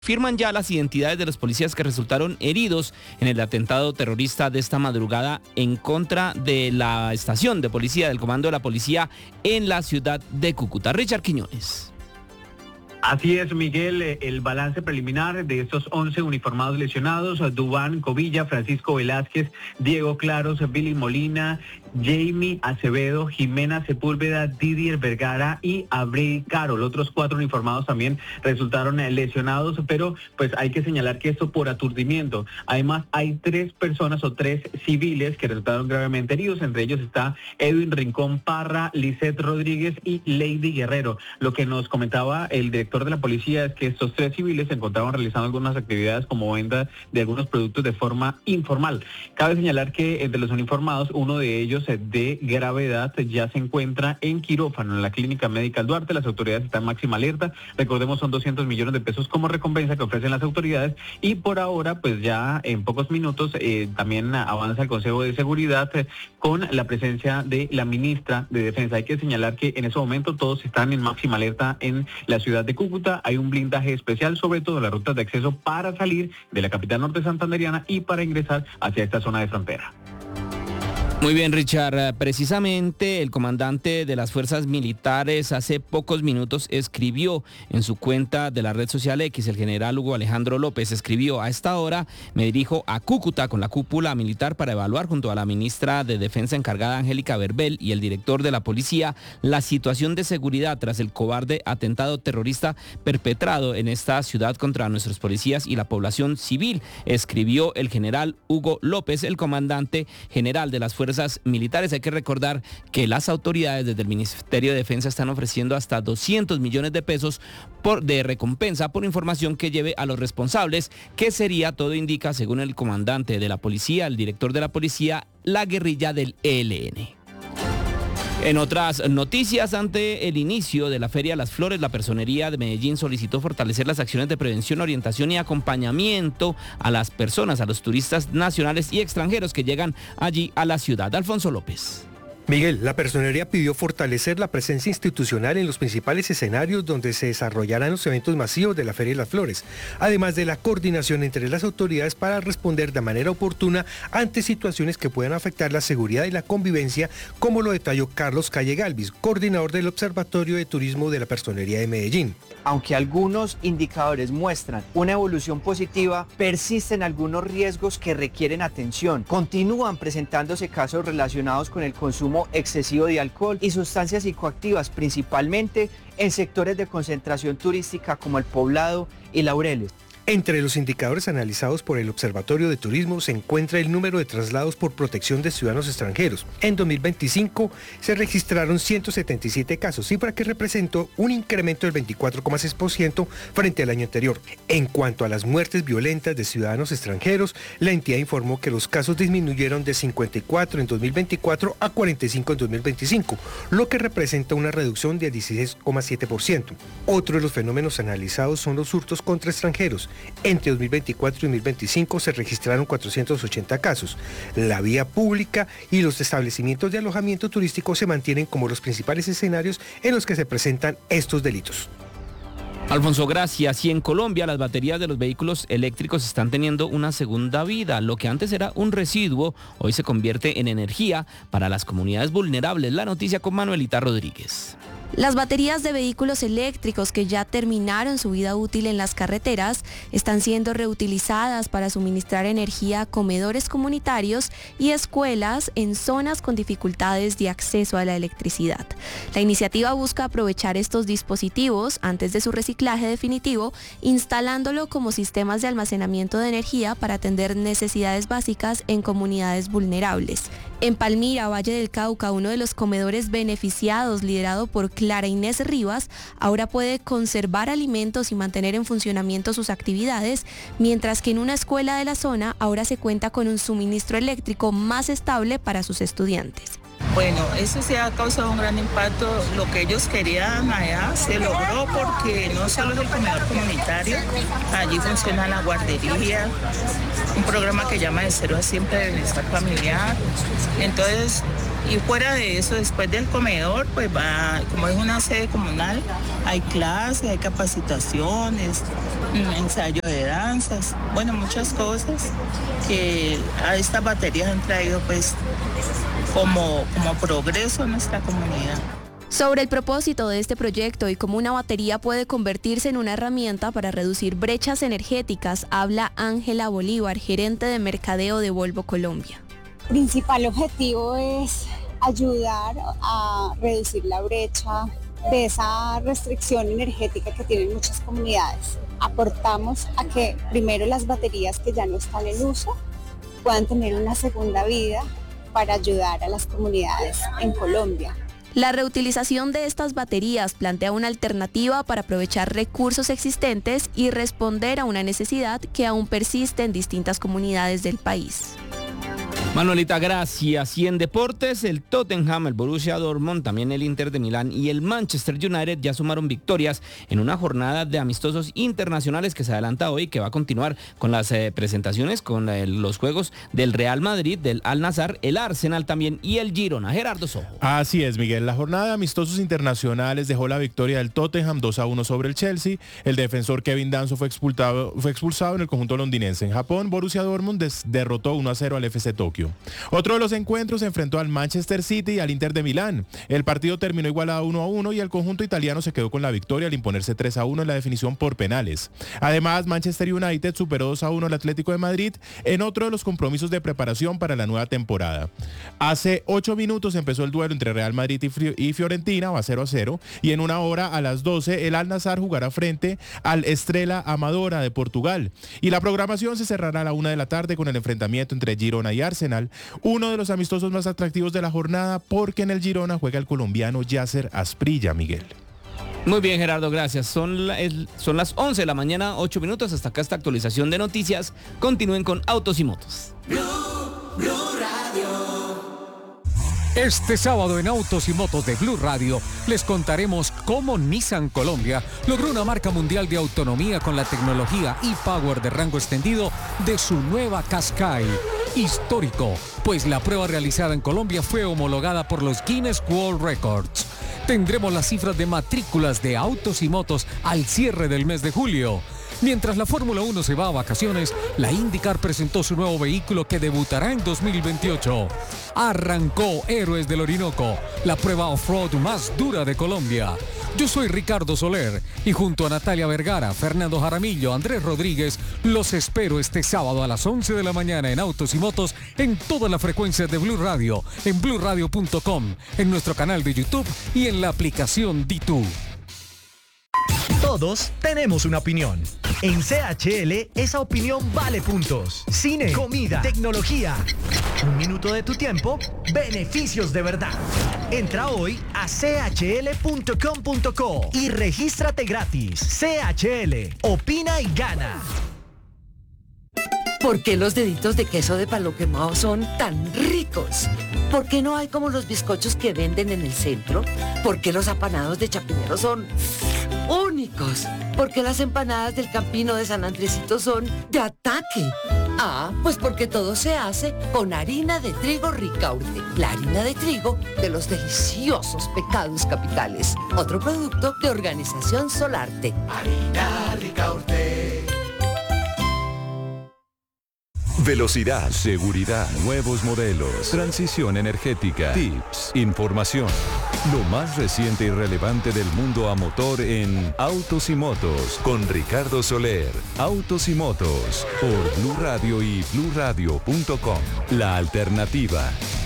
Firman ya las identidades de los policías que resultaron heridos en el atentado terrorista de esta madrugada en contra de la estación de policía del Comando de la Policía en la ciudad de Cúcuta. Richard Quiñones. Así es, Miguel, el balance preliminar de estos 11 uniformados lesionados: Dubán Covilla, Francisco Velázquez, Diego Claros, Billy Molina, Jamie Acevedo, Jimena Sepúlveda, Didier Vergara y Abril Caro. Los otros 4 uniformados también resultaron lesionados, pero pues hay que señalar que esto por aturdimiento. Además, hay 3 personas o 3 civiles que resultaron gravemente heridos. Entre ellos está Edwin Rincón Parra, Lisette Rodríguez y Lady Guerrero. Lo que nos comentaba el director de la policía es que estos 3 civiles se encontraban realizando algunas actividades como venta de algunos productos de forma informal. Cabe señalar que entre los uniformados, uno de ellos de gravedad ya se encuentra en quirófano en la Clínica Médica Duarte. Las autoridades están en máxima alerta. Recordemos, son 200 millones de pesos como recompensa que ofrecen las autoridades, y por ahora pues ya en pocos minutos también avanza el Consejo de Seguridad con la presencia de la ministra de Defensa. Hay que señalar que en ese momento todos están en máxima alerta en la ciudad de Cúcuta. Hay un blindaje especial, sobre todo en las rutas de acceso para salir de la capital norte santanderiana y para ingresar hacia esta zona de frontera. Muy bien, Richard. Precisamente el comandante de las fuerzas militares hace pocos minutos escribió en su cuenta de la red social X, el general Hugo Alejandro López, escribió: a esta hora me dirijo a Cúcuta con la cúpula militar para evaluar junto a la ministra de Defensa encargada, Angélica Verbel, y el director de la policía la situación de seguridad tras el cobarde atentado terrorista perpetrado en esta ciudad contra nuestros policías y la población civil, escribió el general Hugo López, el comandante general de las fuerzas militares. Hay que recordar que las autoridades desde el Ministerio de Defensa están ofreciendo hasta 200 millones de pesos de recompensa por información que lleve a los responsables, que sería, todo indica, según el comandante de la policía, el director de la policía, la guerrilla del ELN. En otras noticias, ante el inicio de la Feria de las Flores, la Personería de Medellín solicitó fortalecer las acciones de prevención, orientación y acompañamiento a las personas, a los turistas nacionales y extranjeros que llegan allí a la ciudad. Alfonso López. Miguel, la Personería pidió fortalecer la presencia institucional en los principales escenarios donde se desarrollarán los eventos masivos de la Feria de las Flores, además de la coordinación entre las autoridades para responder de manera oportuna ante situaciones que puedan afectar la seguridad y la convivencia, como lo detalló Carlos Calle Galvis, coordinador del Observatorio de Turismo de la Personería de Medellín. Aunque algunos indicadores muestran una evolución positiva, persisten algunos riesgos que requieren atención. Continúan presentándose casos relacionados con el consumo excesivo de alcohol y sustancias psicoactivas, principalmente en sectores de concentración turística como el Poblado y Laureles. Entre los indicadores analizados por el Observatorio de Turismo se encuentra el número de traslados por protección de ciudadanos extranjeros. En 2025 se registraron 177 casos, cifra que representó un incremento del 24,6% frente al año anterior. En cuanto a las muertes violentas de ciudadanos extranjeros, la entidad informó que los casos disminuyeron de 54 en 2024 a 45 en 2025, lo que representa una reducción de 16,7%. Otro de los fenómenos analizados son los hurtos contra extranjeros. Entre 2024 y 2025 se registraron 480 casos. La vía pública y los establecimientos de alojamiento turístico se mantienen como los principales escenarios en los que se presentan estos delitos. Alfonso, gracias. Y en Colombia las baterías de los vehículos eléctricos están teniendo una segunda vida. Lo que antes era un residuo, hoy se convierte en energía para las comunidades vulnerables. La noticia con Manuelita Rodríguez. Las baterías de vehículos eléctricos que ya terminaron su vida útil en las carreteras están siendo reutilizadas para suministrar energía a comedores comunitarios y escuelas en zonas con dificultades de acceso a la electricidad. La iniciativa busca aprovechar estos dispositivos antes de su reciclaje definitivo, instalándolo como sistemas de almacenamiento de energía para atender necesidades básicas en comunidades vulnerables. En Palmira, Valle del Cauca, uno de los comedores beneficiados, liderado por Clara Inés Rivas, ahora puede conservar alimentos y mantener en funcionamiento sus actividades, mientras que en una escuela de la zona ahora se cuenta con un suministro eléctrico más estable para sus estudiantes. Bueno, eso sí ha causado un gran impacto. Lo que ellos querían allá se logró porque no solo es el comedor comunitario, allí funciona la guardería, un programa que llama de 0 a siempre de bienestar familiar. Entonces, y fuera de eso, después del comedor, pues va, como es una sede comunal, hay clases, hay capacitaciones, ensayo de danzas, bueno, muchas cosas que a estas baterías han traído pues como progreso a nuestra comunidad. Sobre el propósito de este proyecto y cómo una batería puede convertirse en una herramienta para reducir brechas energéticas, habla Ángela Bolívar, gerente de mercadeo de Volvo Colombia. El principal objetivo es ayudar a reducir la brecha de esa restricción energética que tienen muchas comunidades. Aportamos a que primero las baterías que ya no están en uso puedan tener una segunda vida para ayudar a las comunidades en Colombia. La reutilización de estas baterías plantea una alternativa para aprovechar recursos existentes y responder a una necesidad que aún persiste en distintas comunidades del país. Manuelita, gracias. Y en deportes, el Tottenham, el Borussia Dortmund, también el Inter de Milán y el Manchester United ya sumaron victorias en una jornada de amistosos internacionales que se adelanta hoy, que va a continuar con las presentaciones, con los juegos del Real Madrid, del Al-Nassr, el Arsenal también y el Girona. Gerardo Sojo. Así es, Miguel. La jornada de amistosos internacionales dejó la victoria del Tottenham 2-1 sobre el Chelsea. El defensor Kevin Danso fue expulsado en el conjunto londinense. En Japón, Borussia Dortmund derrotó 1-0 al FC Tokio. Otro de los encuentros se enfrentó al Manchester City y al Inter de Milán. El partido terminó igualado 1-1 y el conjunto italiano se quedó con la victoria al imponerse 3-1 en la definición por penales. Además, Manchester United superó 2-1 al Atlético de Madrid en otro de los compromisos de preparación para la nueva temporada. Hace 8 minutos empezó el duelo entre Real Madrid y Fiorentina, va 0-0, y en una hora a las 12 el Al-Nassr jugará frente al Estrela Amadora de Portugal. Y la programación se cerrará a la 1 de la tarde con el enfrentamiento entre Girona y Arsenal, uno de los amistosos más atractivos de la jornada, porque en el Girona juega el colombiano Yasser Asprilla, Miguel. Muy bien, Gerardo, gracias. Son las 11 de la mañana, 8 minutos. Hasta acá esta actualización de noticias. Continúen con Autos y Motos. Blue Radio. Este sábado en Autos y Motos de Blue Radio les contaremos cómo Nissan Colombia logró una marca mundial de autonomía con la tecnología e-Power de rango extendido de su nueva Qashqai. Histórico, pues la prueba realizada en Colombia fue homologada por los Guinness World Records. Tendremos las cifras de matrículas de Autos y Motos al cierre del mes de julio. Mientras la Fórmula 1 se va a vacaciones, la IndyCar presentó su nuevo vehículo que debutará en 2028. Arrancó Héroes del Orinoco, la prueba off-road más dura de Colombia. Yo soy Ricardo Soler y junto a Natalia Vergara, Fernando Jaramillo, Andrés Rodríguez, los espero este sábado a las 11 de la mañana en Autos y Motos en todas las frecuencias de Blue Radio, en bluradio.com, en nuestro canal de YouTube y en la aplicación DTU. Todos tenemos una opinión. En CHL, esa opinión vale puntos. Cine, comida, tecnología. Un minuto de tu tiempo, beneficios de verdad. Entra hoy a chl.com.co y regístrate gratis. CHL, opina y gana. ¿Por qué los deditos de queso de palo quemado son tan ricos? ¿Por qué no hay como los bizcochos que venden en el centro? ¿Por qué los apanados de Chapinero son únicos? ¿Por qué las empanadas del Campino de San Andresito son de ataque? Ah, pues porque todo se hace con harina de trigo Ricaurte, la harina de trigo de los deliciosos Pecados Capitales. Otro producto de Organización Solarte. Harina Ricaurte. Velocidad, seguridad, nuevos modelos, transición energética, tips, información. Lo más reciente y relevante del mundo a motor en Autos y Motos con Ricardo Soler. Autos y Motos por Blue Radio y bluradio.com. La alternativa.